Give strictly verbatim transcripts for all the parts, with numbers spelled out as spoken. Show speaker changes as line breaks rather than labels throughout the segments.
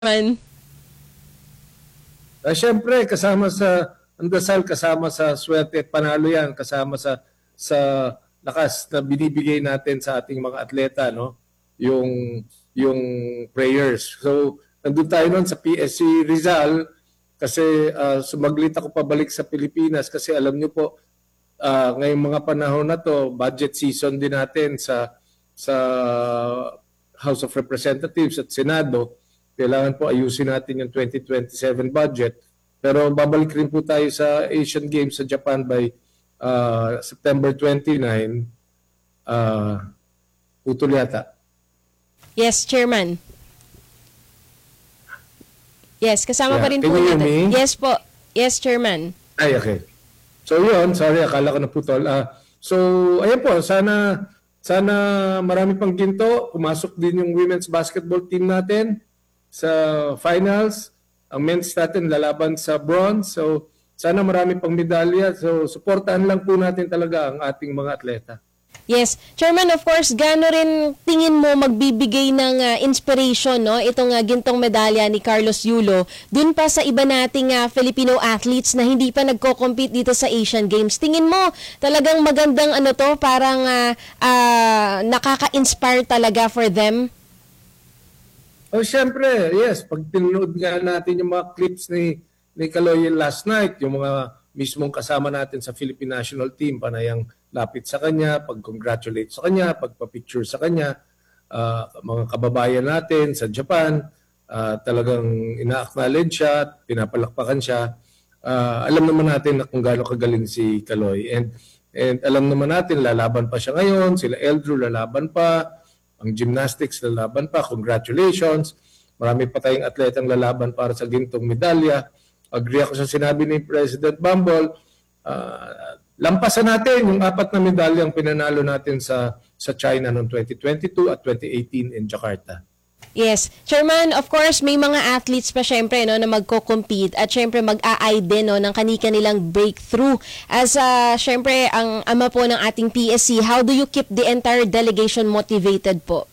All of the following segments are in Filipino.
Man.
Uh, Siyempre, kasama sa ang dasal, kasama sa swerte at panalo yan, kasama sa sa lakas na binibigay natin sa ating mga atleta, no? Yung yung prayers. So, nandun tayo noon sa P S C Rizal kasi uh, sumaglit ako pabalik sa Pilipinas kasi alam niyo po, uh, ngayong mga panahon na to, budget season din natin sa sa House of Representatives at Senado. Kailangan po ayusin natin yung twenty twenty-seven budget. Pero babalik rin po tayo sa Asian Games sa Japan by uh, September twenty-ninth. Uh, putol yata.
Yes, Chairman. Yes, kasama
Yeah.
pa rin
Can
po
you hear
natin.
me?
Yes po. Yes, Chairman.
Ay, okay. So yun, sorry, akala ko na putol. Uh, so, ayan po, sana sana marami pang ginto. Pumasok din yung women's basketball team natin sa finals. Ang men's natin lalaban sa bronze. So, sana marami pang medalya. So, suportahan lang po natin talaga ang ating mga atleta.
Yes. Chairman, of course, gaano rin tingin mo magbibigay ng uh, inspiration, no? Itong uh, gintong medalya ni Carlos Yulo dun pa sa iba nating uh, Filipino athletes na hindi pa nagko-compete dito sa Asian Games. Tingin mo talagang magandang ano to, parang uh, uh, nakaka-inspire talaga for them?
Oh, syempre, yes. Pag pinanood nga natin yung mga clips ni, ni Kaloy last night, yung mga mismong kasama natin sa Philippine National Team, panayang lapit sa kanya, pag-congratulate sa kanya, pagpa-picture sa kanya, uh, mga kababayan natin sa Japan, uh, talagang ina-acknowledge siya, pinapalakpakan siya. Uh, alam naman natin na kung gaano kagaling si Kaloy. And, and alam naman natin, lalaban pa siya ngayon, sila Eldrew lalaban pa, ang gymnastics lalaban pa, congratulations. Marami pa tayong atletang lalaban para sa gintong medalya. Agree ako sa sinabi ni President Bumble, uh, lampasan natin yung apat na medalyang pinanalo natin sa sa China noong twenty twenty-two at twenty eighteen in Jakarta.
Yes. Chairman, of course, may mga athletes pa syempre no, na magko-compete at syempre mag-a-eye din no, ng kani-kanilang breakthrough. As uh, syempre, ang ama po ng ating P S C, how do you keep the entire delegation motivated po?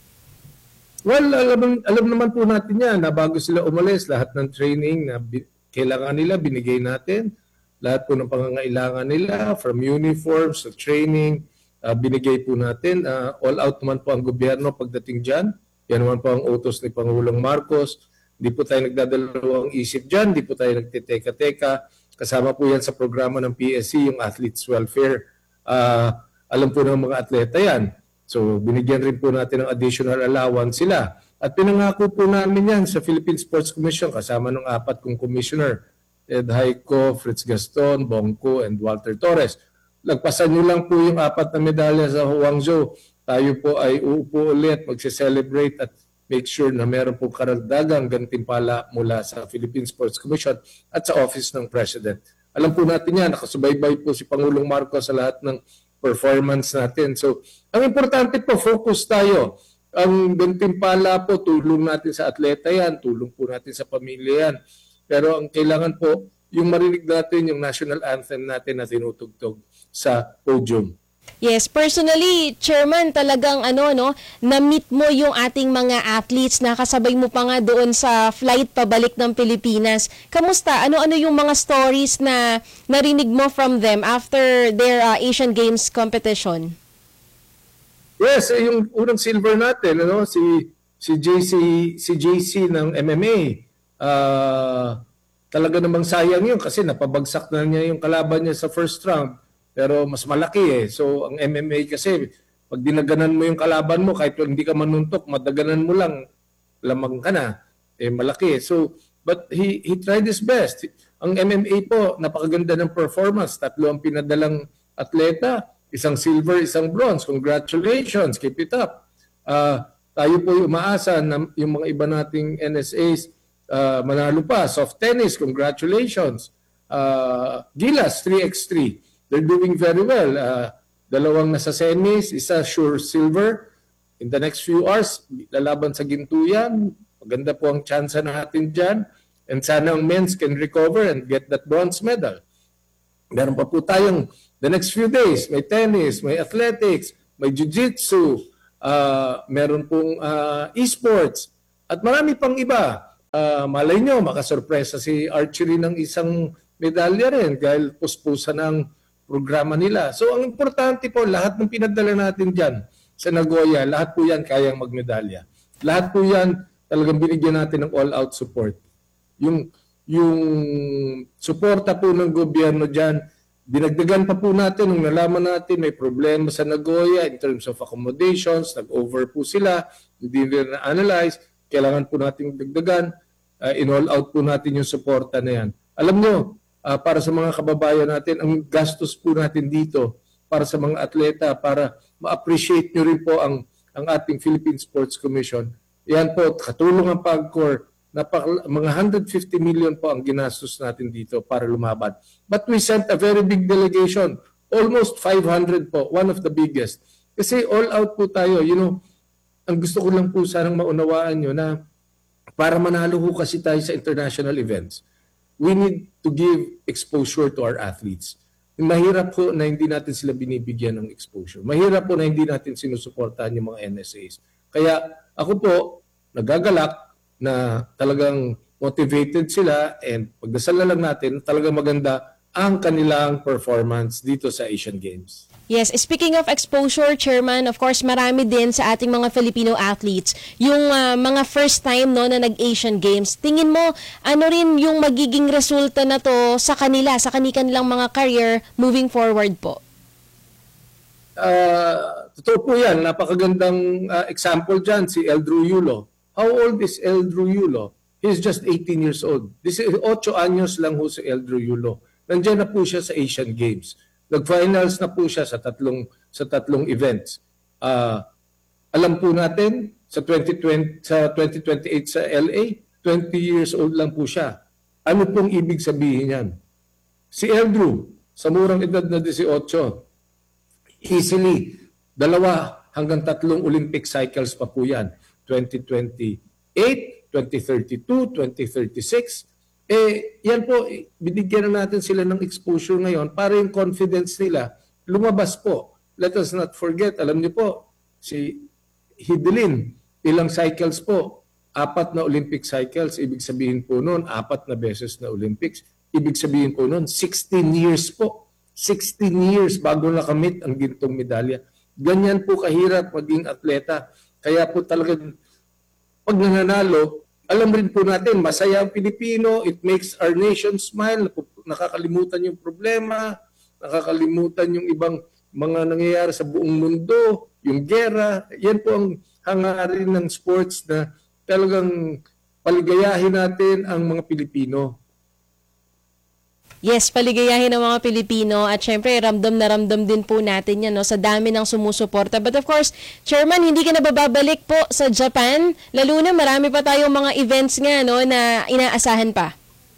Well, alam, alam naman po natin yan na bago sila umalis, lahat ng training na bi- kailangan nila, binigay natin. Lahat po ng pangangailangan nila, from uniforms to training, uh, binigay po natin. Uh, all out naman po ang gobyerno pagdating dyan. Yan naman po ang utos ni Pangulong Marcos. Hindi po tayo nagdadalawang isip dyan, hindi po tayo nagtiteka-teka. Kasama po yan sa programa ng P S C, yung Athletes Welfare. Uh, alam po ng mga atleta yan. So binigyan rin po natin ng additional allowance sila. At pinangako po namin yan sa Philippine Sports Commission kasama ng apat kong commissioner. Ed Haico, Fritz Gaston, Bongko, and Walter Torres. Lagpasan nyo lang po yung apat na medalya sa Huangzhou. Tayo po ay uupo ulit, magse-celebrate at make sure na meron po karagdagang gantimpala mula sa Philippine Sports Commission at sa Office ng President. Alam po natin yan, nakasubaybay po si Pangulong Marcos sa lahat ng performance natin. So, ang importante po, focus tayo. Ang gantimpala po, tulong natin sa atleta yan, tulong po natin sa pamilya yan. Pero ang kailangan po, yung marinig natin yung national anthem natin na tinutugtog sa podium.
Yes, personally, Chairman, talagang ano no, na-meet mo yung ating mga athletes, nakasabay mo pa nga doon sa flight pabalik ng Pilipinas. Kamusta? Ano-ano yung mga stories na narinig mo from them after their uh, Asian Games competition?
Yes, eh, yung unang silver natin, ano, si si J C si J C ng M M A. Uh, talaga namang sayang yun kasi napabagsak na niya yung kalaban niya sa first round. Pero mas malaki eh. So ang M M A kasi, pag dinaganan mo yung kalaban mo, kahit hindi ka manuntok, madaganan mo lang, lamang ka na. Eh malaki eh. So, but he, he tried his best. Ang M M A po, napakaganda ng performance. Tatlo ang pinadalang atleta. Isang silver, isang bronze. Congratulations. Keep it up. Uh, tayo po umaasa na yung mga iba nating N S As, Uh, manalo pa. Soft tennis, congratulations. Uh, Gilas, three by three. They're doing very well. Uh, dalawang nasa semis, isa sure silver. In the next few hours, lalaban sa ginto yan. Maganda po ang chance natin dyan. And sana ang men's can recover and get that bronze medal. Meron pa po tayong the next few days. May tennis, may athletics, may jiu-jitsu, uh, meron pong uh, esports, at marami pang iba. Ah, malay nyo, makasurpresa si archery ng isang medalya rin dahil puspusa ng programa nila. So ang importante po, lahat ng pinadala natin dyan sa Nagoya, lahat po yan kayang magmedalya. Lahat po yan talagang binigyan natin ng all-out support. Yung, yung suporta po ng gobyerno dyan, dinagdagan pa po natin nung nalaman natin may problema sa Nagoya in terms of accommodations, nag-over po sila, hindi nila na-analyze, kailangan po natin dagdagan, uh, in-all out po natin yung suporta na yan. Alam nyo, uh, para sa mga kababayan natin, ang gastos po natin dito para sa mga atleta, para ma-appreciate nyo rin po ang, ang ating Philippine Sports Commission. Yan po, katulong ang PAGCOR, napaka, mga one hundred fifty million po ang ginastos natin dito para lumaban. But we sent a very big delegation, almost five hundred po, one of the biggest. Kasi all out po tayo, you know, ang gusto ko lang po sanang maunawaan nyo na para manalo ho kasi tayo sa international events, we need to give exposure to our athletes. Mahirap po na hindi natin sila binibigyan ng exposure. Mahirap po na hindi natin sinusuportahan yung mga N S As. Kaya ako po, nagagalak na talagang motivated sila and pagdasal na lang natin, talagang maganda ang kanilang performance dito sa Asian Games.
Yes, speaking of exposure, Chairman, of course, marami din sa ating mga Filipino athletes yung uh, mga first time no na nag-Asian Games. Tingin mo, ano rin yung magiging resulta na to sa kanila, sa kanilang mga career moving forward po?
Uh, totoo po yan. Napakagandang uh, example dyan, si Eldrew Yulo. How old is Eldrew Yulo? He's just eighteen years old. This is ocho anyos lang ho si Eldrew Yulo. Nandiyan na po siya sa Asian Games. Nag-finals na po siya sa tatlong sa tatlong events. Uh, alam po natin sa twenty twenty sa twenty twenty-eight sa L A, twenty years old lang po siya. Ano pong ibig sabihin yan? Si Eldrew, sa murang edad na eighteen, easily dalawa hanggang tatlong Olympic cycles pa po yan. twenty twenty-eight, twenty thirty-two, twenty thirty-six. Eh, yan po, binigyan na natin sila ng exposure ngayon para yung confidence nila lumabas po. Let us not forget, alam niyo po, si Hidelin, ilang cycles po? Apat na Olympic cycles. Ibig sabihin po noon, apat na beses na Olympics. Ibig sabihin po noon, sixteen years po. sixteen years bago nakamit ang gintong medalya. Ganyan po kahirap maging atleta. Kaya po talagang pag nananalo, alam rin po natin, masaya ang Pilipino, it makes our nation smile, nakakalimutan yung problema, nakakalimutan yung ibang mga nangyayari sa buong mundo, yung gera. Yan po ang hangarin ng sports na talagang paligayahin natin ang mga Pilipino.
Yes, paligayahin ng mga Pilipino at syempre ramdam na ramdam din po natin yan no, sa dami ng sumusuporta. But of course, Chairman, hindi ka na babalik po sa Japan, lalo na marami pa tayong mga events nga no, na inaasahan pa.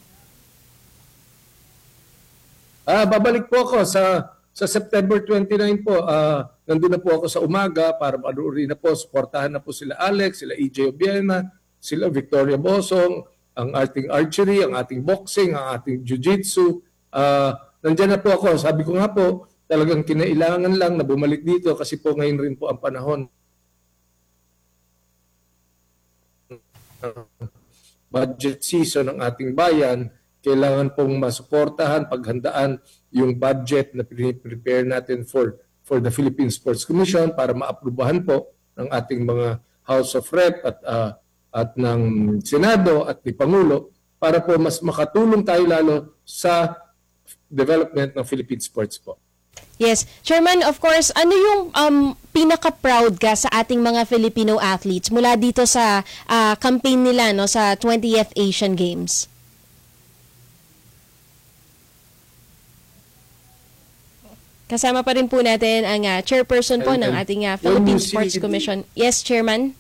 Ah, babalik po ako sa sa September twenty-nine po. Ah, nandun na po ako sa umaga para manuorin na po, suportahan na po sila Alex, sila E J Obiena, sila Victoria Bosong, ang ating archery, ang ating boxing, ang ating jiu-jitsu. Uh, nandiyan na po ako. Sabi ko nga po, talagang kinailangan lang na bumalik dito kasi po ngayon rin po ang panahon. Budget season ng ating bayan, kailangan pong masuportahan, paghandaan yung budget na prepare natin for for the Philippine Sports Commission para maaprubahan po ng ating mga House of Rep at uh, at ng Senado at ni Pangulo para po mas makatulong tayo lalo sa development ng Philippine sports po.
Yes. Chairman, of course, ano yung um, pinaka-proud ka sa ating mga Filipino athletes mula dito sa uh, campaign nila no, sa twentieth Asian Games? Kasama pa rin po natin ang uh, chairperson po and, ng ating uh, Philippine Sports Commission. Yes, Chairman?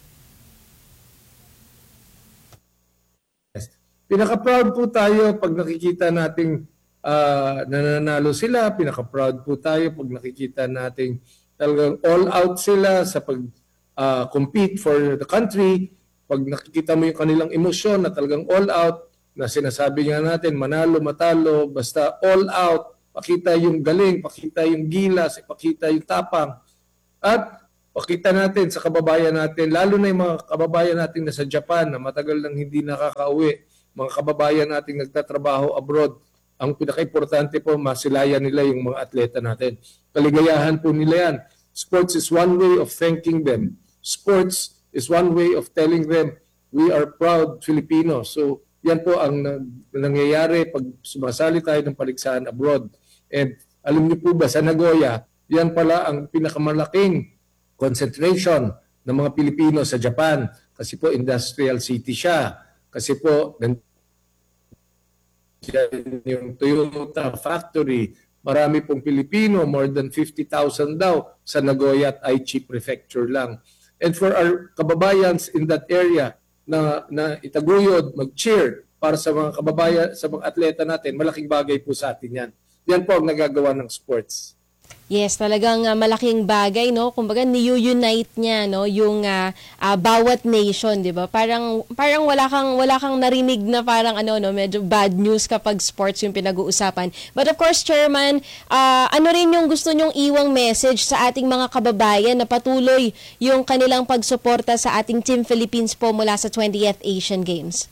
Pinaka-proud po tayo pag nakikita nating uh, nananalo sila. Pinaka-proud po tayo pag nakikita nating talagang all out sila sa pag-compete uh, for the country. Pag nakikita mo yung kanilang emosyon na talagang all out, na sinasabi nga natin, manalo, matalo, basta all out, pakita yung galing, pakita yung gilas, pakita yung tapang. At Pakita natin sa kababayan natin, lalo na yung mga kababayan natin na sa Japan na matagal nang hindi nakakauwi, mga kababayan nating nagtatrabaho abroad, ang pinaka-importante po, masilayan nila yung mga atleta natin. Kaligayahan po nila yan. Sports is one way of thanking them. Sports is one way of telling them, we are proud Filipinos. So, yan po ang nangyayari pag sumasali tayo ng paligsahan abroad. And alam niyo po ba, sa Nagoya, yan pala ang pinakamalaking concentration ng mga Pilipino sa Japan. Kasi po, industrial city siya. Kasi po, yung Toyota factory, marami pong Pilipino, more than fifty thousand daw sa Nagoya at Aichi Prefecture lang. And for our kababayans in that area na, na itaguyod, mag-cheer para sa mga kababayan, sa mga atleta natin, malaking bagay po sa atin yan. Yan po ang nagagawa ng sports.
Yes, talagang uh, malaking bagay, no? Kumbaga ni-unite niya, no, yung uh, uh, bawat nation, 'di ba? Parang parang wala kang wala kang narinig na parang ano, no, medyo bad news kapag sports yung pinag-uusapan. But of course, Chairman, uh, ano rin yung gusto nyong iwang message sa ating mga kababayan na patuloy yung kanilang pagsuporta sa ating Team Philippines po mula sa twentieth Asian Games?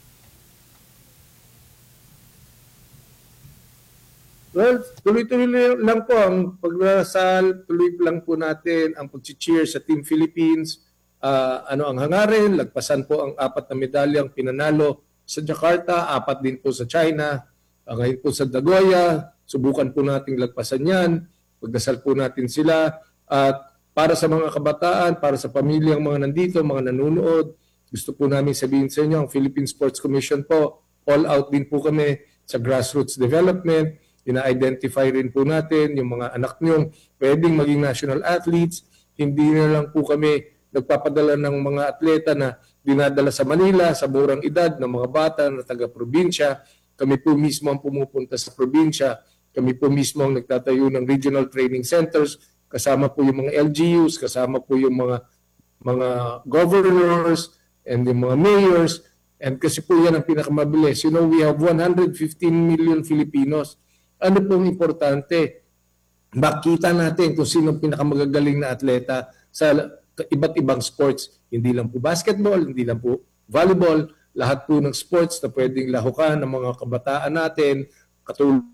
Well, tuloy-tuloy lang po ang pagdarasal, tuloy lang po natin ang pag-cheer sa Team Philippines. Uh, ano ang hangarin, lagpasan po ang apat na medalyang pinanalo sa Jakarta, apat din po sa China, uh, ngayon po sa Nagoya, subukan po nating lagpasan yan, pagdasal po natin sila. At para sa mga kabataan, para sa pamilyang mga nandito, mga nanonood, gusto po namin sabihin sa inyo, ang Philippine Sports Commission po, all out din po kami sa grassroots development. Ina-identify rin po natin yung mga anak niyong pwedeng maging national athletes. Hindi na lang po kami nagpapadala ng mga atleta na dinadala sa Manila sa murang edad ng mga bata na taga-probinsya. Kami po mismo ang pumupunta sa probinsya. Kami po mismo ang nagtatayo ng regional training centers. Kasama po yung mga L G Us, kasama po yung mga mga governors and yung mga mayors. And kasi po yan ang pinakamabilis. You know, we have one hundred fifteen million Filipinos. Ano pong importante? Makita natin kung sino ang pinakamagagaling na atleta sa iba't ibang sports. Hindi lang po basketball, hindi lang po volleyball, lahat po ng sports na pwedeng lahukan ng mga kabataan natin. Katulong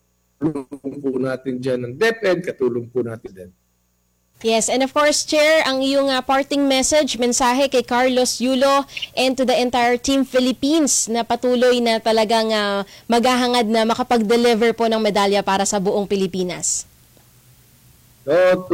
po natin dyan ng DepEd, katulong po natin din.
Yes, and of course, Chair, ang iyong uh, parting message, mensahe kay Carlos Yulo and to the entire Team Philippines na patuloy na talagang uh, maghahangad na makapag-deliver po ng medalya para sa buong Pilipinas.
So, to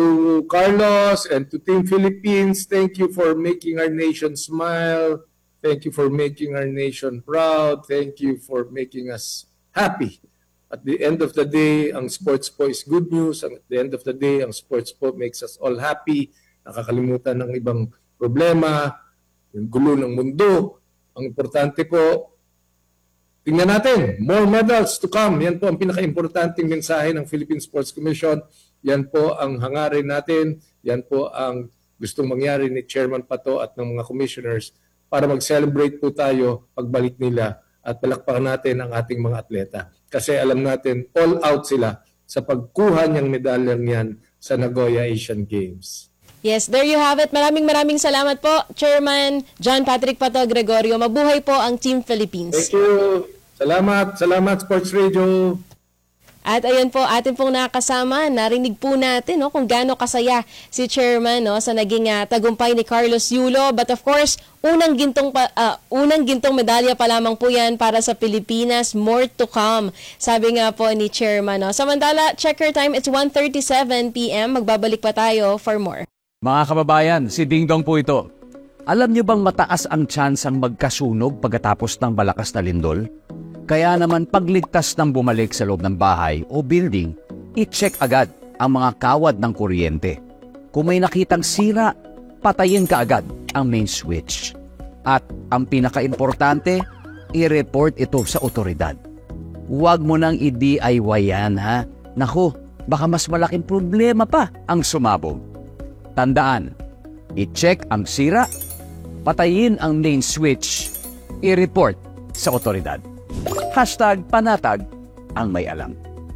Carlos and to Team Philippines, thank you for making our nation smile. Thank you for making our nation proud. Thank you for making us happy. At the end of the day, ang sports po is good news. At the end of the day, ang sports po makes us all happy. Nakakalimutan ng ibang problema, yung gulo ng mundo. Ang importante po, tingnan natin, more medals to come. Yan po ang pinaka-importanting mensahe ng Philippine Sports Commission. Yan po ang hangarin natin. Yan po ang gustong mangyari ni Chairman Pato at ng mga commissioners para mag-celebrate po tayo pagbalik nila at palakpakan natin ang ating mga atleta. Kasi alam natin, all out sila sa pagkuha niyang medalyang yan sa Nagoya Asian Games.
Yes, there you have it. Maraming maraming salamat po, Chairman John Patrick Pato Gregorio. Mabuhay po ang Team Philippines.
Thank you. Salamat. Salamat, Sports Radio.
At ayun po, atin pong nakasama, narinig po natin no, kung gaano kasaya si Chairman no, sa naging uh, tagumpay ni Carlos Yulo. But of course, unang gintong, pa, uh, unang gintong medalya pa lamang po yan para sa Pilipinas. More to come, sabi nga po ni Chairman. No. Samantala, checker time, it's one thirty-seven p m Magbabalik pa tayo for more.
Mga kababayan, si Ding Dong po ito. Alam niyo bang mataas ang tsansang magkasunog pagkatapos ng malakas na lindol? Kaya naman pagligtas ng bumalik sa loob ng bahay o building, i-check agad ang mga kawad ng kuryente. Kung may nakitang sira, patayin ka agad ang main switch. At ang pinaka-importante, i-report ito sa otoridad. Huwag mo nang i-D I Y yan ha. Naku, baka mas malaking problema pa ang sumabog. Tandaan, i-check ang sira, patayin ang main switch, i-report sa otoridad. Hashtag panatag ang may alam.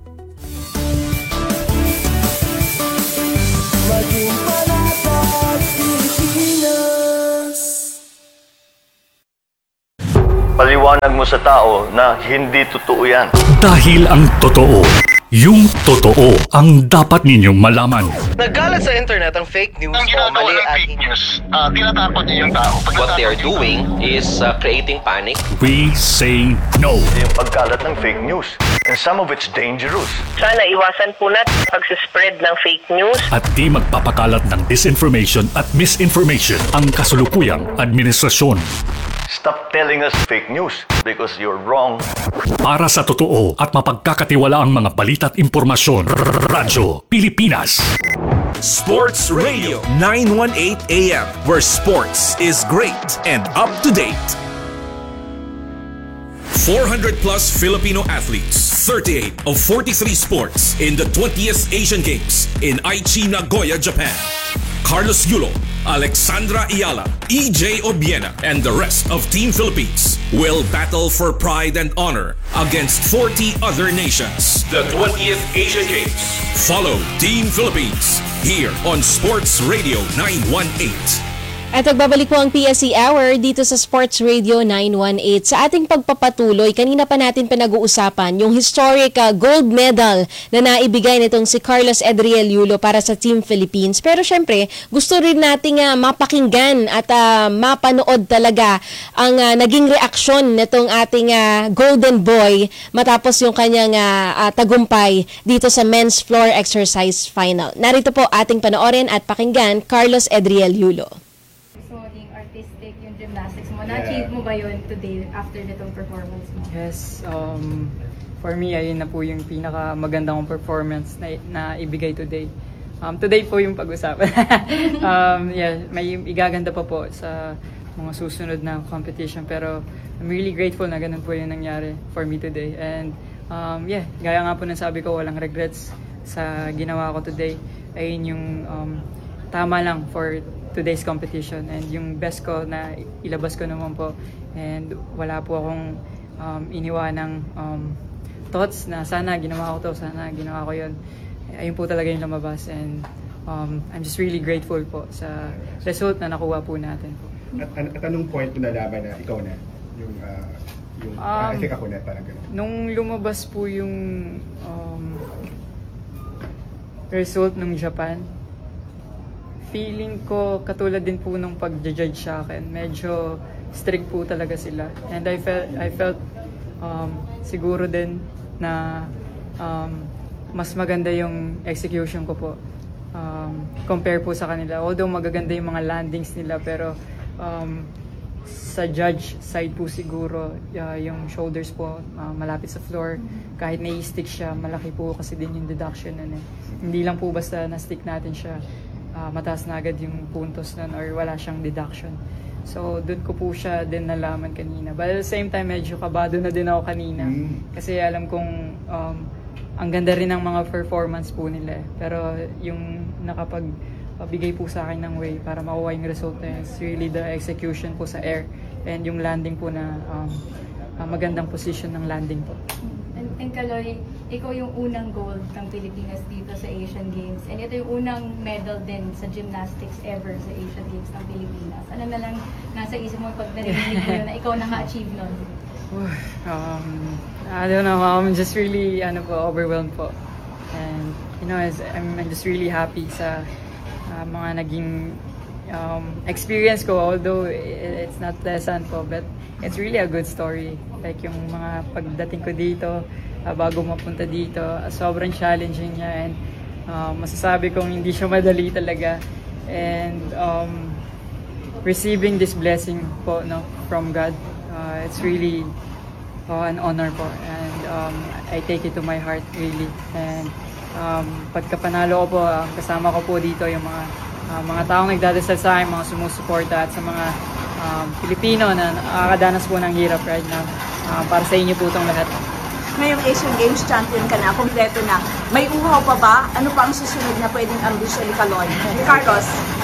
Maging panatag. Paliwanag mo sa tao na hindi totoo yan.
Dahil ang totoo, yung totoo ang dapat ninyong malaman.
Nagkalat sa internet ang fake news
Ang
o
ginagawa
mali
ng
at
fake news, uh, tinatakot niyo yung tao. Pag
What they are
natakot yung
doing is uh, creating panic.
We say no.
Yung pagkalat ng fake news. And some of it's dangerous.
Sana iwasan po natin pagsispread ng fake news.
At di magpapakalat ng disinformation at misinformation ang kasulukuyang administrasyon.
Stop telling us fake news because you're wrong.
Para sa totoo at mapagkakatiwalaang mga balita at impormasyon, Radyo Pilipinas.
Sports Radio nine eighteen A M, where sports is great and up to date. four hundred plus Filipino athletes, thirty-eight of forty-three sports in the twentieth Asian Games in Aichi, Nagoya, Japan. Carlos Yulo, Alexandra Ayala, E J Obiena, and the rest of Team Philippines will battle for pride and honor against forty other nations. The twentieth Asian Games. Follow Team Philippines here on Sports Radio nine eighteen.
At nagbabalik po ang P S C Hour dito sa Sports Radio nine eighteen. Sa ating pagpapatuloy, kanina pa natin pinag-uusapan yung historic uh, gold medal na naibigay nitong si Carlos Edriel Yulo para sa Team Philippines. Pero syempre, gusto rin nating uh, mapakinggan at uh, mapanood talaga ang uh, naging reaksyon nitong ating uh, golden boy matapos yung kanyang uh, uh, tagumpay dito sa men's floor exercise final. Narito po ating panoorin at pakinggan Carlos Edriel Yulo.
Artistic yung gymnastics mo. Na-achieve mo ba yun today after nitong performance mo?
Yes, um, for me, ayun na po yung pinaka magandang performance na, na ibigay today. Um, today po yung pag-usapan. um, yeah, may igaganda pa po sa mga susunod na competition, pero I'm really grateful na ganun po yung nangyari for me today. And um, yeah, gaya nga po ng sabi ko, walang regrets sa ginawa ko today. Ayun yung um, tama lang for today's competition, and yung best ko na ilabas ko naman po, and wala po akong um, iniwanang um, thoughts na sana ginawa ko to, sana ginawa ko yun. Ayun po talaga yung lumabas, and um, I'm just really grateful po sa result na nakuha po natin po.
At, at, at anong point mo nalaman na ikaw na yung, uh, yung
um,
I think ako na, parang gano'n?
Nung lumabas po yung um, result ng Japan, feeling ko katulad din po nung pag-judge sa akin. Medyo strict po talaga sila. And I felt I felt um, siguro din na um, mas maganda yung execution ko po. Um, compare po sa kanila. Although magaganda yung mga landings nila, pero um, sa judge side po siguro, uh, yung shoulders po uh, malapit sa floor. Kahit nai-stick siya, malaki po kasi din yung deduction nun eh. Hindi lang po basta na-stick natin siya, Uh, mataas na agad yung puntos nun or wala siyang deduction. So, doon ko po siya din nalaman kanina. But at the same time, medyo kabado na din ako kanina. Mm. Kasi alam kong um, ang ganda rin ng mga performance po nila. Pero yung nakapagbigay po sa akin ng way para makuha yung result na is really the execution po sa air and yung landing po na um, uh, magandang position ng landing po.
And, and Kaloy, ikaw yung unang gold ng Pilipinas dito sa Asian Games. And ito yung unang medal din sa gymnastics ever sa Asian Games ng Pilipinas. Ano na lang nasa isip mo pag narinig mo na ikaw naka-achieve nun?
um, I don't know, I'm just really ano po, overwhelmed po. And you know, as, I'm, I'm just really happy sa uh, mga naging um, experience ko, although it, it's not pleasant po, but it's really a good story. Like yung mga pagdating ko dito, uh, bago mapunta dito, uh, sobrang challenging niya, and uh, masasabi kong hindi siya madali talaga. And um, receiving this blessing po, no, from God, uh, it's really uh, an honor po. And um, I take it to my heart, really. And um, pagkapanalo ko po, uh, kasama ko po dito yung mga uh, mga taong nagdadasal sa akin, mga sumusuporta, at sa mga um, Pilipino na nakakadanas po ng hirap right now. Uh, para sa inyo po itong lahat.
Ngayong Asian Games champion ka na, kompleto na. May uhaw pa ba? Ano pa ang susunod na pwedeng ambisyon ni Kaloy? Carlos?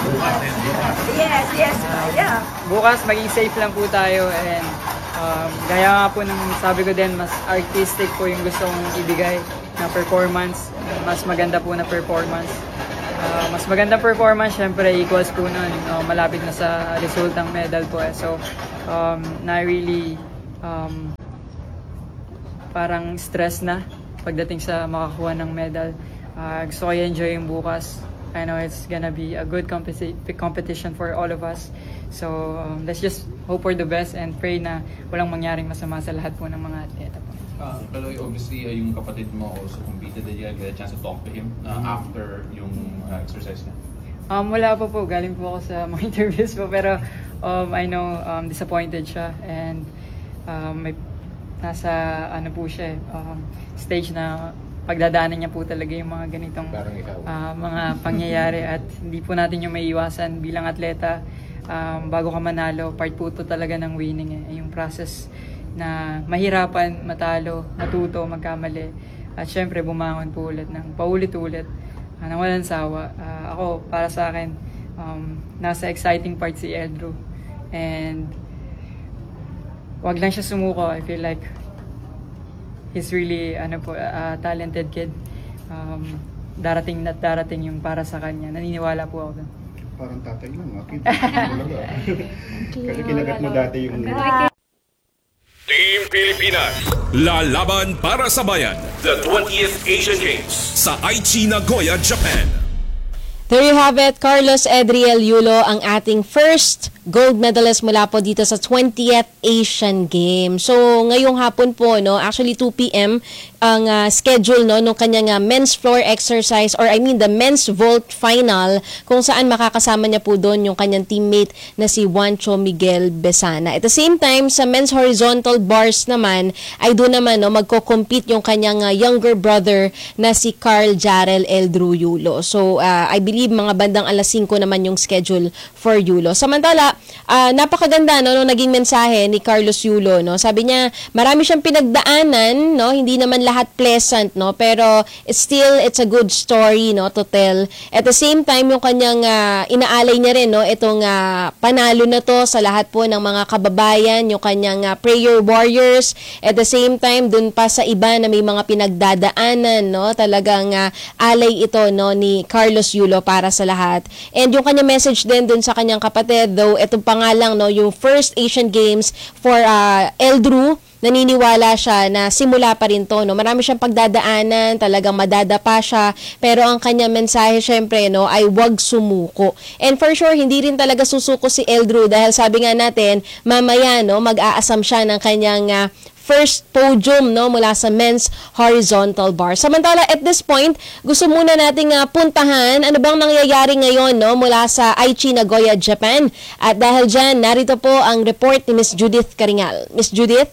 Yes, yes, yeah.
Bukas, maging safe lang po tayo, and um, gaya nga po ng sabi ko din, mas artistic po yung gusto kong ibigay na performance. Mas maganda po na performance. Uh, mas magandang performance, syempre equals po nun. Uh, malapit na sa result ng medal po. Eh. So, um, na really um, parang stress na pagdating sa makakuha ng medal. Uh, gusto ko i-enjoy yung bukas. I know it's gonna be a good competi- competition for all of us. So um, let's just hope for the best and pray na walang mangyaring masama sa lahat po ng mga atleta po.
Uh, Kaloy, obviously, uh, yung kapatid mo also competed. Did you get a chance to talk to him uh,
Mm-hmm.
after yung uh, exercise niya?
Um, wala pa po. Galing po ako sa mga interviews po. Pero um, I know um, disappointed siya. And um, may, nasa ano po siya, um, stage na pagdadaanan niya po talaga yung mga ganitong uh, mga pangyayari. At hindi po natin yung maiiwasan bilang atleta. Um, bago ka manalo, part po ito talaga ng winning. Eh. Yung process na mahirapan, matalo, matuto, magkamali. At syempre, bumangon po ulit ng paulit-ulit. Uh, nang walang sawa. Uh, ako, para sa akin, um, nasa exciting part si Eldrew. And wag lang siya sumuko. I feel like he's really ano po, uh, talented kid. Um, darating na darating yung para sa kanya. Naniniwala po ako doon.
Parang tatay lang, akid. Kasi kinagat mo dati yung...
Team Pilipinas, lalaban para sa bayan. The twentieth Asian Games sa Aichi, Nagoya, Japan.
There you have it, Carlos Edriel Yulo, ang ating first gold medalist mula po dito sa twentieth Asian Games. So, ngayong hapon po, no, actually two p.m. ang uh, schedule no nung kanyang uh, men's floor exercise or I mean the men's vault final kung saan makakasama niya po doon yung kanyang teammate na si Juancho Miguel Besana. At the same time, sa men's horizontal bars naman, ay doon naman no, magko-compete yung kanyang uh, younger brother na si Carl Jarrell Eldrew Yulo. So, uh, I believe mga bandang alas singko naman yung schedule for Yulo. Samantala, uh, napakaganda no, nung naging mensahe ni Carlos Yulo. No? Sabi niya, marami siyang pinagdaanan, no? Hindi naman lahat pleasant, no? Pero it's still, it's a good story no, to tell. At the same time, yung kanyang uh, inaalay niya rin, no? Itong uh, panalo na to sa lahat po ng mga kababayan, yung kanyang uh, prayer warriors. At the same time, dun pa sa iba na may mga pinagdadaanan, no? Talagang uh, alay ito no, ni Carlos Yulo para sa lahat. And yung kanyang message din dun sa kanyang kapatid, though itong pangalang no, yung first Asian Games for uh, Eldrew, naniniwala siya na simula pa rin to, no? Marami siyang pagdadaanan, talagang madadapa siya, pero ang kanyang mensahe syempre no, ay wag sumuko. And for sure, hindi rin talaga susuko si Eldrew dahil sabi nga natin, mamaya no, mag-aasam siya ng kanyang uh, first podium no mula sa men's horizontal bar. Samantala at this point, gusto muna nating uh, puntahan ano bang nangyayari ngayon no mula sa Aichi, Nagoya, Japan. At dahil diyan, narito po ang report ni Miss Judith Karingal. Miss Judith?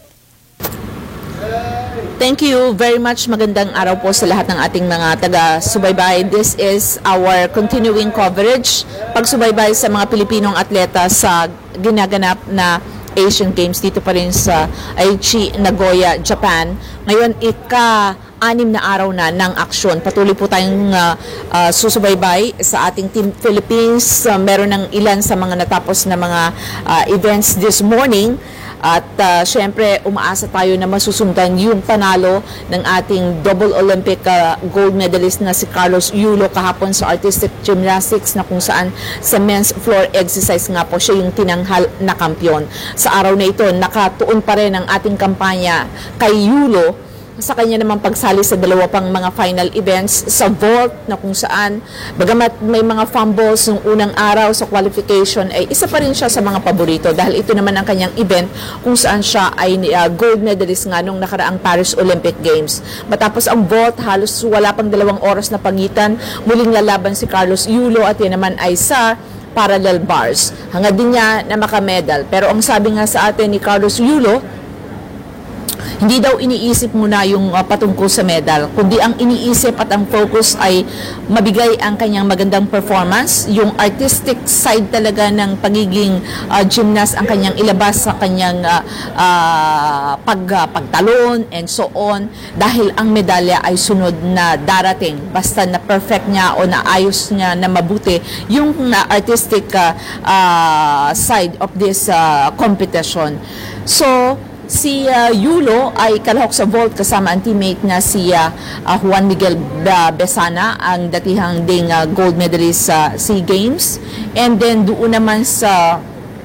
Thank you very much. Magandang araw po sa lahat ng ating mga taga-subaybay. This is our continuing coverage, pagsubaybay sa mga Pilipinong atleta sa ginaganap na Asian Games dito pa rin sa Aichi, Nagoya, Japan. Ngayon, ika-anim na araw na ng aksyon. Patuloy po tayong uh, uh, susubaybay sa ating Team Philippines. Uh, meron ng ilan sa mga natapos na mga uh, events this morning. At uh, syempre, umaasa tayo na masusundan yung panalo ng ating double Olympic uh, gold medalist na si Carlos Yulo kahapon sa artistic gymnastics na kung saan sa men's floor exercise nga po siya yung tinanghal na kampiyon. Sa araw na ito, nakatuon pa rin ang ating kampanya kay Yulo sa kanya naman pagsali sa dalawa pang mga final events sa vault na kung saan bagamat may mga fumbles nung unang araw sa qualification ay isa pa rin siya sa mga paborito dahil ito naman ang kanyang event kung saan siya ay uh, gold medalist nga nung nakaraang Paris Olympic Games. Matapos ang vault, halos wala pang dalawang oras na pagitan, muling lalaban si Carlos Yulo at yan naman ay sa parallel bars. Hangad din niya na makamedal. Pero ang sabi nga sa atin ni Carlos Yulo, hindi daw iniisip muna yung uh, patungkol sa medal, kundi ang iniisip at ang focus ay mabigay ang kanyang magandang performance, yung artistic side talaga ng pagiging uh, gymnast ang kanyang ilabas sa kanyang uh, uh, pag, uh, pagtalon and so on, dahil ang medalya ay sunod na darating basta na perfect niya o naayos niya na mabuti yung uh, artistic uh, uh, side of this uh, competition. So si uh, Yulo ay kalahok sa vault kasama ang teammate na si uh, uh, Juan Miguel Besana, ang datihang ding uh, gold medalist sa SEA Games. And then doon naman sa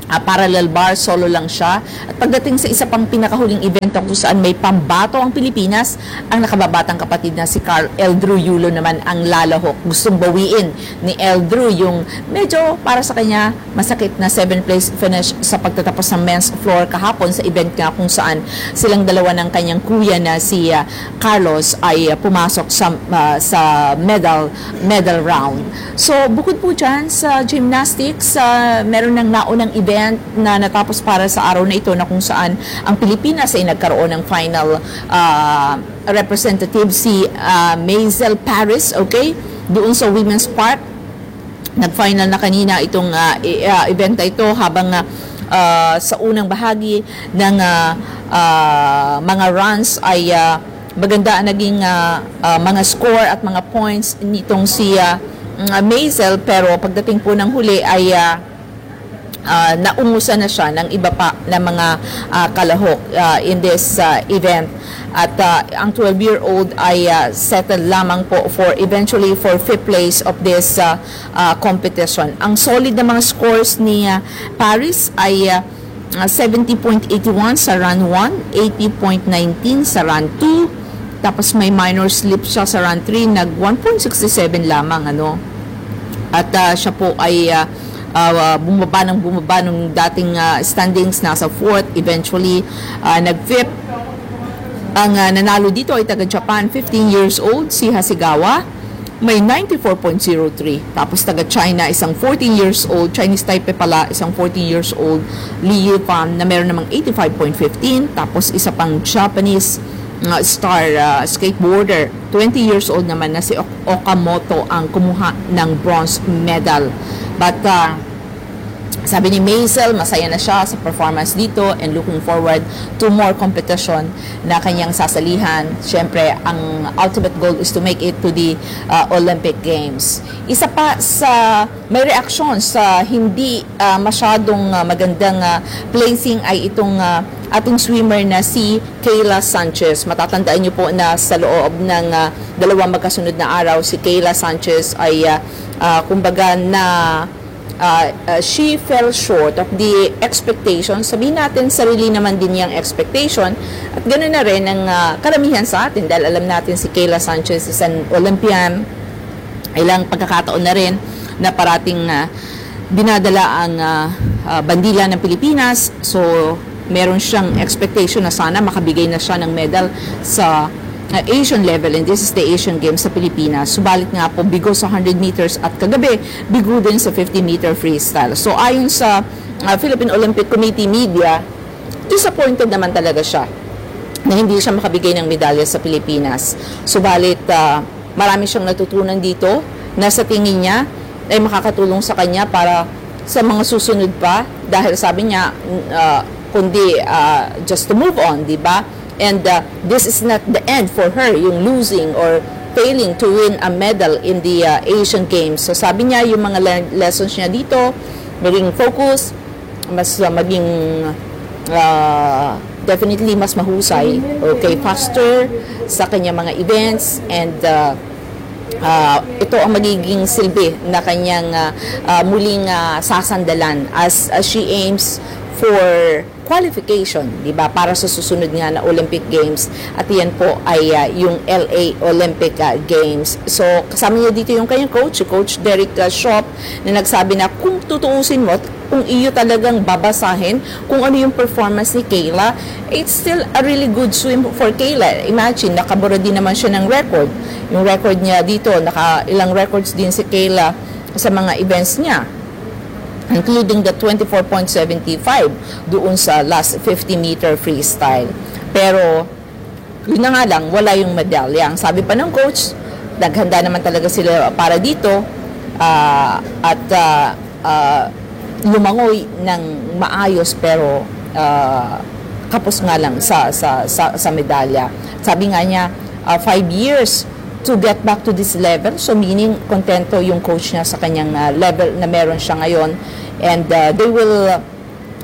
Uh, parallel bar, solo lang siya. At pagdating sa isa pang pinakahuling event kung saan may pambato ang Pilipinas, ang nakababatang kapatid na si Carl Eldrew Yulo naman ang lalahok. Gustong bawiin ni Eldrew yung medyo para sa kanya masakit na seventh place finish sa pagtatapos ng men's floor kahapon sa event nga kung saan silang dalawa ng kanyang kuya na si uh, Carlos ay uh, pumasok sa uh, sa medal medal round. So bukod po dyan sa gymnastics, uh, meron ng naunang event na natapos para sa araw na ito na kung saan ang Pilipinas ay nagkaroon ng final uh, representative si uh, Maisel Paris, okay? Doon sa women's part. Nag-final na kanina itong uh, uh, event na ito habang uh, uh, sa unang bahagi ng uh, uh, mga runs ay uh, maganda ang naging uh, uh, mga score at mga points nitong si uh, Maisel, pero pagdating po ng huli ay uh, Uh, naungusan na siya ng iba pa na mga uh, kalahok uh, in this uh, event. At uh, ang twelve-year-old ay uh, settled lamang po for eventually for fifth place of this uh, uh, competition. Ang solid na mga scores ni uh, Paris ay uh, uh, seventy point eight one sa run one, eighty point one nine sa run two, tapos may minor slip siya sa run three, nag one point six seven lamang ano. At uh, siya po ay uh, Uh, bumaba ng bumaba ng dating uh, standings, nasa fourth, eventually uh, nag-fifth. Ang uh, nanalo dito ay taga-Japan, fifteen years old, si Hasegawa, may ninety-four point zero three. Tapos taga-China, isang fourteen years old, Chinese Taipei pala, isang fourteen years old, Li Yifan, na meron namang eighty-five point one five. Tapos isa pang Japanese uh, star uh, skateboarder, twenty years old naman na si Okamoto ang kumuha ng bronze medal. But uh, sabi ni Maisel, masaya na siya sa performance dito and looking forward to more competition na kanyang sasalihan. Siyempre, ang ultimate goal is to make it to the uh, Olympic Games. Isa pa sa may reaksyon sa hindi uh, masyadong uh, magandang uh, placing ay itong uh, ating swimmer na si Kayla Sanchez. Matatandaan niyo po na sa loob ng uh, dalawang magkasunod na araw, si Kayla Sanchez ay uh, uh, kumbaga na Uh, uh, she fell short of the expectation. Sabihin natin, sarili naman din yung expectation. At ganoon na rin ang uh, karamihan sa atin dahil alam natin si Kayla Sanchez is an Olympian. Ilang pagkakataon na rin na parating uh, dinadala ang uh, uh, bandila ng Pilipinas. So, meron siyang expectation na sana makabigay na siya ng medal sa Uh, Asian level, and this is the Asian Games sa Pilipinas. Subalit nga po, bigo sa one hundred meters at kagabi, bigo din sa fifty meter freestyle. So ayon sa uh, Philippine Olympic Committee media, disappointed naman talaga siya na hindi siya makabigay ng medalya sa Pilipinas. Subalit, uh, marami siyang natutunan dito na sa tingin niya ay makakatulong sa kanya para sa mga susunod pa, dahil sabi niya, uh, kundi uh, just to move on, di ba? And uh, this is not the end for her, yung losing or failing to win a medal in the uh, Asian Games. So sabi niya, yung mga le- lessons niya dito, maging focus, mas uh, maging uh, definitely mas mahusay, okay, faster sa kanyang mga events, and uh, uh, ito ang magiging silbi na kanyang uh, uh, muling uh, sasandalan as, as she aims for qualification, di ba, para sa susunod nga na Olympic Games, at yan po ay uh, yung L A Olympic uh, Games. So kasama niya dito yung kanyang coach, si Coach Derek uh, Shop, na nagsabi na kung tutuusin mo, kung iyo talagang babasahin kung ano yung performance ni Kayla, it's still a really good swim for Kayla. Imagine, nakabura din naman siya ng record. Yung record niya dito, naka ilang records din si Kayla sa mga events niya, including the twenty-four point seven five doon sa last fifty meter freestyle. Pero yun na nga lang, wala yung medalya. Ang sabi pa ng coach, naghanda naman talaga sila para dito uh, at uh, uh, lumangoy ng maayos, pero uh, kapos nga lang sa, sa, sa, sa medalya. Sabi nga niya, uh, five years to get back to this level. So meaning, kontento yung coach niya sa kanyang uh, level na meron siya ngayon. And uh, they will uh,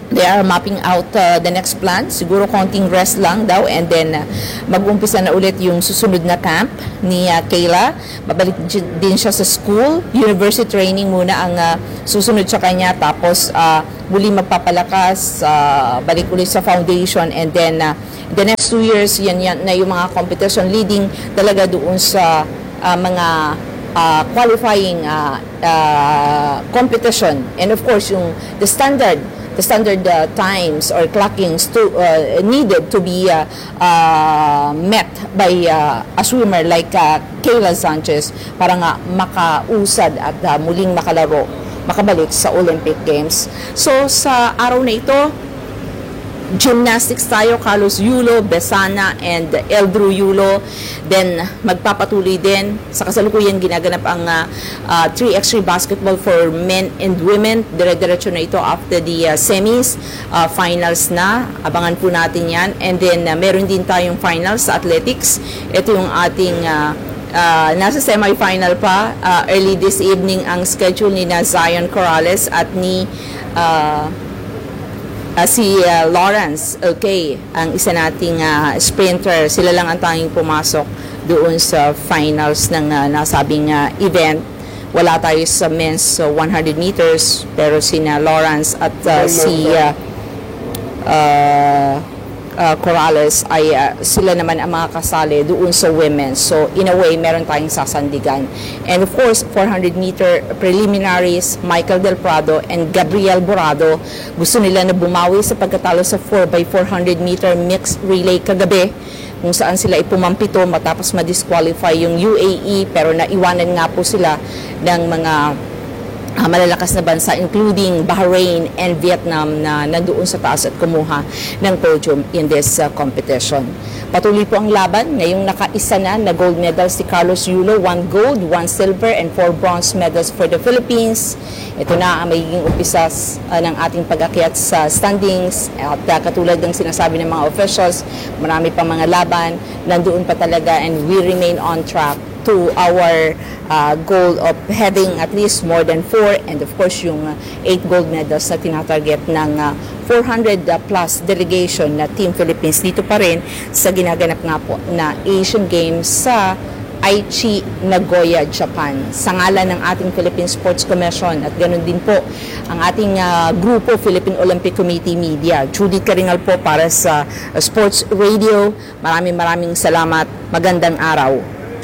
they are mapping out uh, the next plan. Siguro konting rest lang daw and then uh, mag-umpisa na ulit yung susunod na camp ni uh, Kayla. Babalik din siya sa school. University training muna ang uh, susunod sa kanya. Tapos uh, muli magpapalakas, uh, balik ulit sa foundation and then uh, the next two years, yan, yan na yung mga competition leading talaga doon sa uh, mga uh, qualifying uh, uh, competition. And of course, yung the standard the standard uh, times or clockings to, uh, needed to be uh, uh, met by uh, a swimmer like uh, Kayla Sanchez para nga makausad at uh, muling makalaro, makabalik sa Olympic Games. So sa araw na ito, gymnastics tayo, Carlos Yulo, Besana, and Eldrew Yulo. Then, magpapatuloy din. Sa kasalukuyan, ginaganap ang uh, uh, three x three basketball for men and women. Dire-diretso na ito after the uh, semis. Uh, finals na. Abangan po natin yan. And then, uh, meron din tayong finals sa athletics. Ito yung ating uh, uh, nasa semi-final pa. Uh, early this evening ang schedule ni na Zion Corrales at ni uh, Uh, si uh, Lawrence, okay, ang isa nating uh, sprinter, sila lang ang tanging pumasok doon sa finals ng uh, nasabing uh, event. Wala tayo sa men's uh, one hundred meters, pero sina Lawrence at uh, si uh, uh, uh, Corrales ay uh, sila naman ang mga kasali doon sa women. So in a way, meron tayong sasandigan. And of course, four hundred meter preliminaries, Michael Del Prado and Gabriel Borado, gusto nila na bumawi sa pagkatalo sa four by four hundred meter mixed relay kagabi, kung saan sila ipumampito matapos ma-disqualify yung U A E, pero naiwanan nga po sila ng mga Uh, malalakas na bansa including Bahrain and Vietnam na nandoon sa taas at kumuha ng podium in this uh, competition. Patuloy po ang laban. Ngayong nakaisa na na gold medals si Carlos Yulo, one gold, one silver, and four bronze medals for the Philippines. Ito na ang magiging umpisa uh, ng ating pag-akyat sa standings. At uh, katulad ng sinasabi ng mga officials, marami pang mga laban, nandoon pa talaga, and we remain on track to our uh, goal of having at least more than four, and of course yung uh, eight gold medals na tinatarget ng uh, four hundred plus delegation na Team Philippines dito pa rin sa ginaganap nga po na Asian Games sa Aichi, Nagoya, Japan. Sa ngalan ng ating Philippine Sports Commission at ganoon din po ang ating uh, grupo Philippine Olympic Committee Media. Judith Karingal po para sa uh, Sports Radio. Maraming maraming salamat. Magandang araw.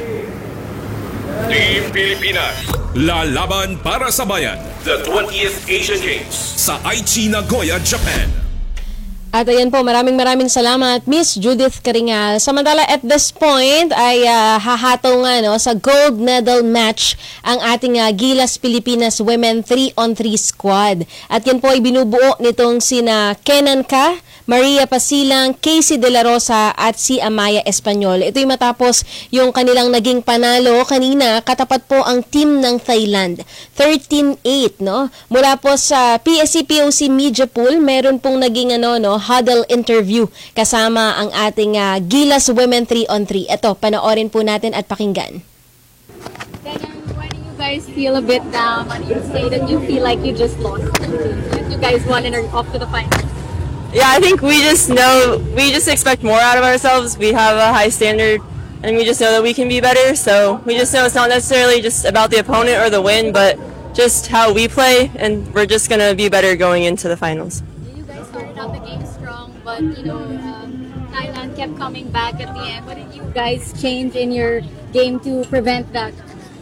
Team Pilipinas, lalaban para sa bayan. The twentieth Asian Games sa Aichi, Nagoya, Japan.
At ayan po, maraming maraming salamat, Miss Judith Karingal. Samantala, at this point ay uh, hahataw nga no, sa gold medal match ang ating uh, Gilas Pilipinas Women three on three squad. At yan po ay binubuo nitong sina Kenan Ka, Maria Pasilang, Casey De La Rosa at si Amaya Espanyol. Ito'y matapos yung kanilang naging panalo kanina, katapat po ang team ng Thailand. thirteen eight, no? Mula po sa P S C P O C Media Pool, meron pong naging ano, no, huddle interview kasama ang ating uh, Gilas Women three on three. Ito, panoorin po natin at pakinggan.
Why do you guys feel a bit down when you say that you feel like you just lost? You guys won and are off to the finals.
Yeah, I think we just know, we just expect more out of ourselves. We have a high standard, and we just know that we can be better. So we just know it's not necessarily just about the opponent or the win, but just how we play, and we're just going to be better going into the finals.
You guys started out the game strong, but, you know, um, Thailand kept coming back at the end. What did you guys change in your game to prevent that?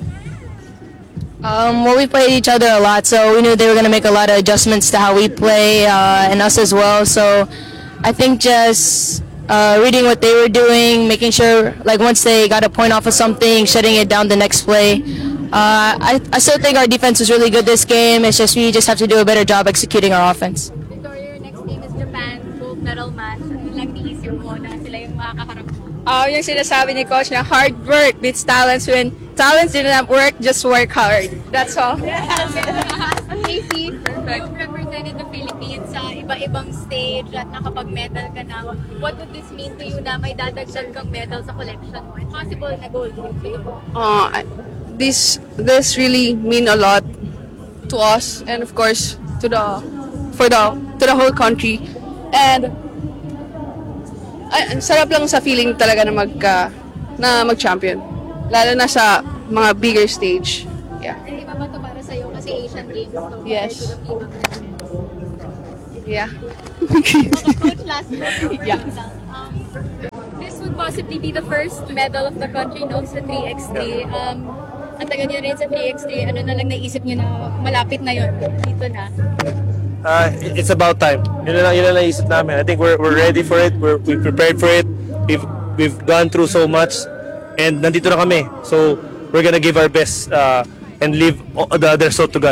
Um, well, we played each other a lot, so we knew they were going to make a lot of adjustments to how we play uh, and us as well. So I think just uh, reading what they were doing, making sure, like once they got a point off of something, shutting it down the next play. Uh, I, I still think our defense was really good this game. It's just we just have to do a better job executing our offense.
Victoria, your next game is Japan, gold medal match. Ano lang niisip mo na sila yung makakaharap mo?
Uh, yung sinasabi ni Coach na hard work beats talents. When talents didn't have work, just work hard. That's all.
Casey, you've represented the Philippines sa iba-ibang stage at nakapag-medal ka na. What would this mean to you na may dadagdag kang medal sa collection mo? And possible na gold for you?
Uh, this this really mean a lot to us, and of course to the for the to the whole country. And ay, ang sarap lang sa feeling talaga na mag uh, na mag-champion. Lalo na sa mga bigger stage. Yeah.
Hindi ba ba ito para sa'yo kasi Asian Games? No?
Yes. Yeah.
Coach last
Yeah.
Um, this would possibly be the first medal of the country, no, sa three x three. Um, ang taga niyo rin sa three x three, ano na lang naisip niyo na malapit na yun, dito na?
Uh, it's about time. Yun na lang, yun na lang naisip namin. I think we're we're ready for it. We're we prepared for it. We've we've gone through so much, and nandito na kami. So we're gonna give our best uh, and leave the other soul to God.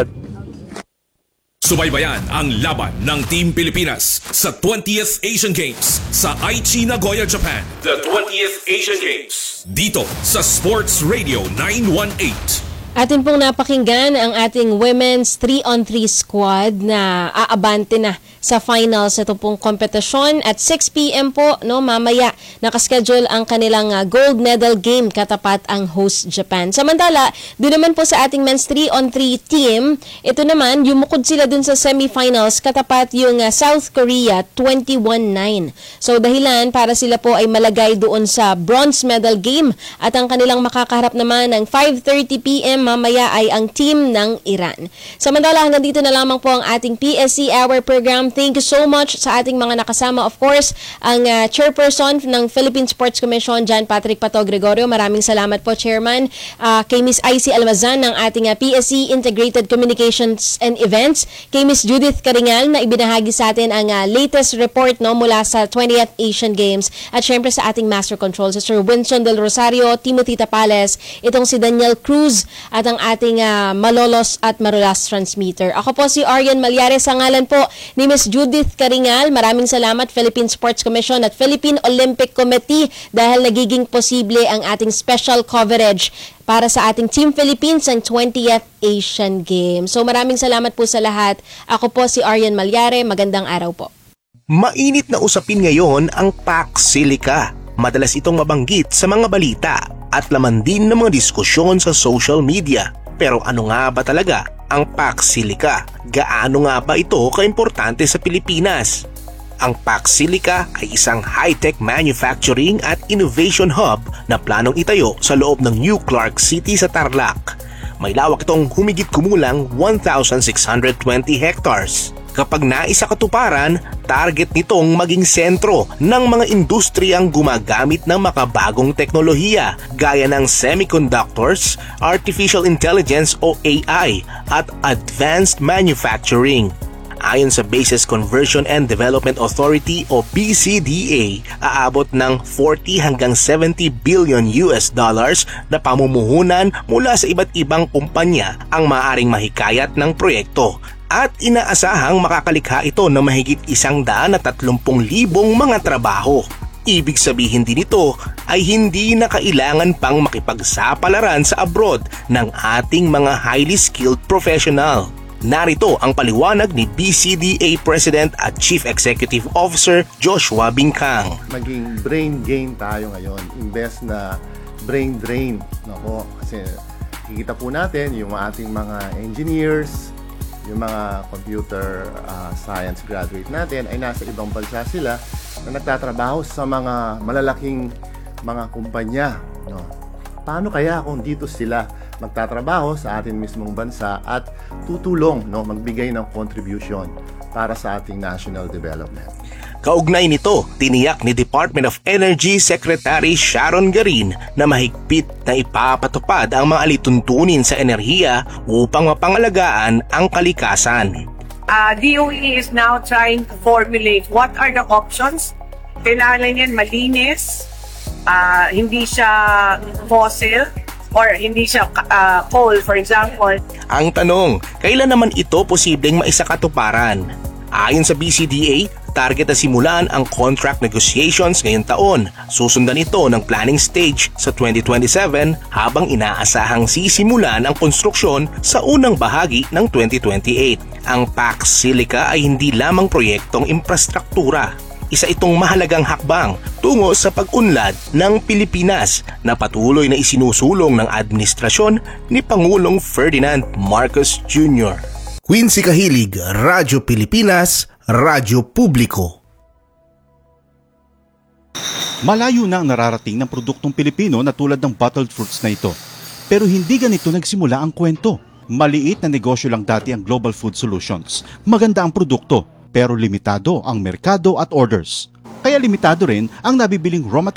Subaybayan ang laban ng Team Pilipinas sa twentieth Asian Games sa Aichi, Nagoya, Japan. The twentieth Asian Games. Dito sa Sports Radio nine one eight.
Atin pong napakinggan ang ating women's three on three squad na aabante na sa finals ito pong kompetisyon at six p.m. po no mamaya nakaschedule ang kanilang uh, gold medal game katapat ang host Japan. Samantala, doon naman po sa ating men's three on three team, ito naman yumukod sila dun sa semifinals katapat yung uh, South Korea twenty-one nine. So dahilan para sila po ay malagay doon sa bronze medal game at ang kanilang makakaharap naman ng five thirty p.m. mamaya ay ang team ng Iran. Samantala, hanggang dito na lamang po ang ating P S C Hour program. Thank you so much sa ating mga nakasama. Of course, ang uh, chairperson ng Philippine Sports Commission, John Patrick Pato Gregorio. Maraming salamat po, Chairman. Uh, kay Miss I C Almazan ng ating uh, P S C Integrated Communications and Events. Kay Miss Judith Caringal na ibinahagi sa atin ang uh, latest report no mula sa twentieth Asian Games. At syempre sa ating Master Control, si Sir Winston Del Rosario, Timothy Tapales, itong si Daniel Cruz, at ang ating uh, Malolos at Marulas transmitter. Ako po si Arian Malyares, sa ngalan po ni Miss Judith Caringal. Maraming salamat Philippine Sports Commission at Philippine Olympic Committee dahil nagiging posible ang ating special coverage para sa ating Team Philippines ang twentieth Asian Games. So maraming salamat po sa lahat. Ako po si Arian Malyare. Magandang araw po.
Mainit na usapin ngayon ang Pax Silica. Madalas itong mabanggit sa mga balita at laman din ng mga diskusyon sa social media. Pero ano nga ba talaga ang Pax Silica? Gaano nga ba ito kaimportante sa Pilipinas? Ang Pax Silica ay isang high-tech manufacturing at innovation hub na planong itayo sa loob ng New Clark City sa Tarlac. May lawak itong humigit kumulang one thousand six hundred twenty hectares. Kapag naisakatuparan, target nitong maging sentro ng mga industriyang gumagamit ng makabagong teknolohiya gaya ng semiconductors, artificial intelligence o A I at advanced manufacturing. Ayon sa Bases Conversion and Development Authority o B C D A, aabot ng forty hanggang seventy billion U S dollars na pamumuhunan mula sa iba't ibang kumpanya ang maaaring mahikayat ng proyekto. At inaasahang makakalikha ito ng mahigit isang daan at tatlumpung libong mga trabaho. Ibig sabihin din ito ay hindi na kailangan pang makipagsapalaran sa abroad ng ating mga highly skilled professional. Narito ang paliwanag ni B C D A President at Chief Executive Officer Joshua Bingkang.
Maging brain gain tayo ngayon, imbes na brain drain. Nako, kasi kikita po natin yung ating mga engineers, yung mga computer uh, science graduate natin ay nasa ibang bansa sila na nagtatrabaho sa mga malalaking mga kumpanya. No? Paano kaya kung dito sila magtatrabaho sa ating mismong bansa at tutulong, no, magbigay ng contribution para sa ating national development?
Kaugnay nito, tiniyak ni Department of Energy Secretary Sharon Garin na mahigpit na ipapatupad ang mga alituntunin sa enerhiya upang mapangalagaan ang kalikasan.
Uh, D O E is now trying to formulate what are the options. Kailangan yan malinis, uh, hindi siya fossil, or hindi siya uh, coal, for example.
Ang tanong, kailan naman ito posibleng maisakatuparan? Ayon sa B C D A, target na simulan ang contract negotiations ngayong taon. Susundan ito ng planning stage sa twenty twenty-seven habang inaasahang sisimulan ang konstruksyon sa unang bahagi ng twenty twenty-eight. Ang Pax Silica ay hindi lamang proyektong infrastruktura. Isa itong mahalagang hakbang tungo sa pag-unlad ng Pilipinas na patuloy na isinusulong ng administrasyon ni Pangulong Ferdinand Marcos Junior Quincy Kahilig, Radyo Pilipinas, Radyo Publiko.
Malayo na ang nararating ng produktong Pilipino na tulad ng bottled fruits na ito. Pero hindi ganito nagsimula ang kwento. Maliit na negosyo lang dati ang Global Food Solutions. Maganda ang produkto, pero limitado ang merkado at orders. Kaya limitado rin ang nabibiling raw materials